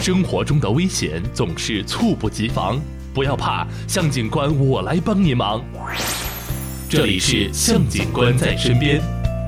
生活中的危险总是猝不及防，不要怕，向警官我来帮你忙。这里是向警官在身边。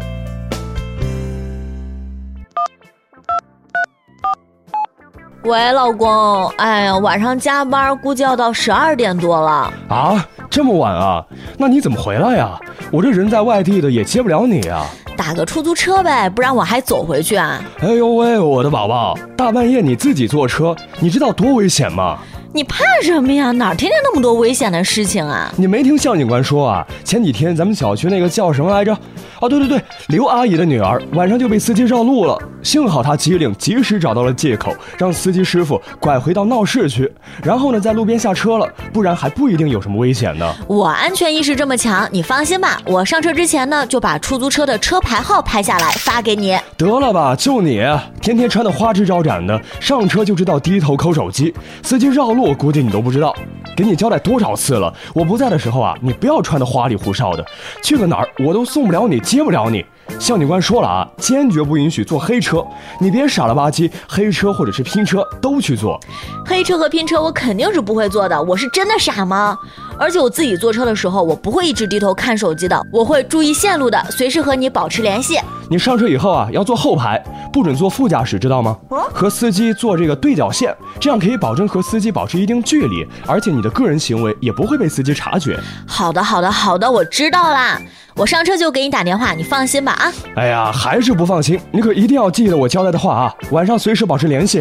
喂，老公，哎呀，晚上加班估计要到12点多了。 啊，这么晚啊？那你怎么回来呀？我这人在外地的也接不了你啊。 打个出租车呗，不然我还走回去啊。 哎呦喂，我的宝宝，大半夜你自己坐车，你知道多危险吗？ 你怕什么呀？哪天天那么多危险的事情啊？ 你没听向警官说啊？前几天咱们小区那个叫什么来着？哦，对，刘阿姨的女儿晚上就被司机绕路了，幸好她机灵，及时找到了借口，让司机师傅拐回到闹市去，然后呢，在路边下车了，不然还不一定有什么危险呢。 我安全意识这么强，你放心吧，我上车之前呢，就把出租车的车牌号拍下来发给你。 得了吧，就你天天穿得花枝招展的，上车就知道低头抠手机，司机绕路估计你都不知道。给你交代多少次了，我不在的时候啊，你不要穿得花里胡哨的，去个哪儿我都送不了你，接不了你。向警官说了啊，坚决不允许坐黑车，你别傻了吧唧，黑车或者是拼车都去坐。 黑车和拼车我肯定是不会坐的，我是真的傻吗？而且我自己坐车的时候，我不会一直低头看手机的，我会注意线路的，随时和你保持联系。 你上车以后啊，要坐后排，不准坐副驾驶，知道吗？和司机坐这个对角线，这样可以保证和司机保持一定距离，而且你的个人行为也不会被司机察觉。 好的，我知道啦，我上车就给你打电话，你放心吧啊。 哎呀，还是不放心，你可一定要记得我交代的话啊，晚上随时保持联系。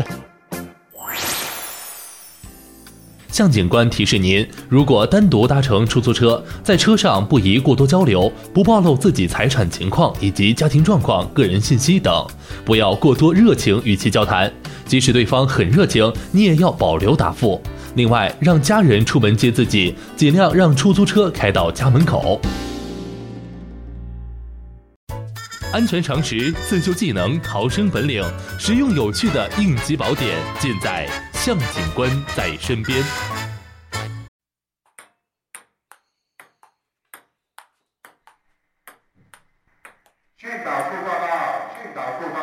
向警官提示您，如果单独搭乘出租车，在车上不宜过多交流，不暴露自己财产情况以及家庭状况、个人信息等，不要过多热情语气交谈，即使对方很热情，你也要保留答复。另外，让家人出门接自己，尽量让出租车开到家门口。安全常识、自救技能、逃生本领，实用有趣的应急宝典，尽在向警官在身边。 训导处报告，训导处